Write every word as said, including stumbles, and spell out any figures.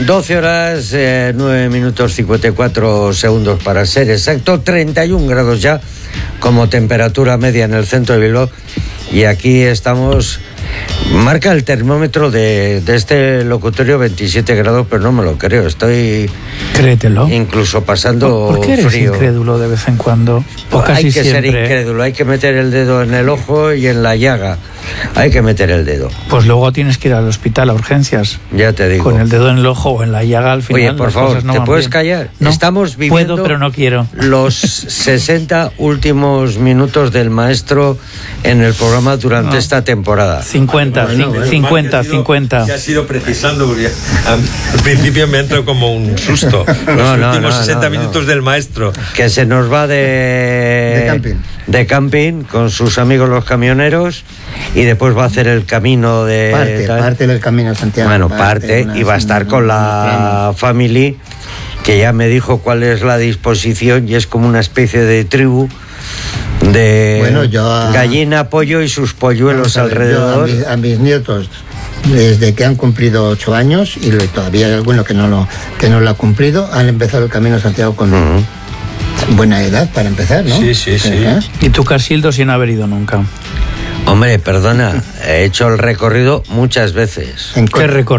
doce horas, eh, nueve minutos cincuenta y cuatro segundos para ser exacto, treinta y un grados ya como temperatura media en el centro de Bilbao, y aquí estamos, marca el termómetro de, de este locutorio veintisiete grados, pero no me lo creo, estoy... Créetelo. Incluso pasando ¿Por qué eres frío. incrédulo de vez en cuando? O casi hay que siempre. ser incrédulo, hay que meter el dedo en el ojo y en la llaga. Hay que meter el dedo. Pues luego tienes que ir al hospital a urgencias. Ya te digo. Con el dedo en el ojo o en la llaga al final. Oye, por las favor, cosas no ¿te van puedes bien. callar? No, Estamos viviendo puedo, pero no quiero. los sesenta últimos minutos del maestro en el programa durante No. esta temporada. cincuenta, Bueno, bueno, cincuenta, que ha sido- cincuenta. que ha sido precisando, porque al principio me entró como un susto. Los No, no, últimos no, sesenta no, no. minutos del maestro. Que se nos va de... De camping. De camping con sus amigos los camioneros, y después va a hacer el camino de... Parte, tal. parte del Camino de Santiago. Bueno, parte, unas- y va a estar con la unos family, que ya me dijo cuál es la disposición, y es como una especie de tribu de Bueno, yo a- gallina, pollo y sus polluelos Vamos a ver, alrededor. yo a, mis, a mis nietos, desde que han cumplido ocho años, y lo- todavía hay alguno que no lo que no lo ha cumplido, han empezado el Camino de Santiago con Ujú. buena edad para empezar, ¿no? Sí, sí, sí. ¿Eh? Y tú, Casildo, sin haber ido nunca. Hombre, perdona, he hecho el recorrido muchas veces. En ¿Qué coche. recorrido?